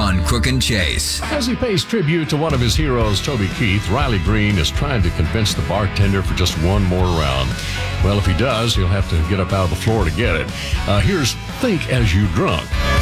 on Crook and Chase. As he pays tribute to one of his heroes, Toby Keith, Riley Green is trying to convince the bartender for just one more round. Well, if he does, he'll have to get up out of the floor to get it. Here's Think As You Drunk.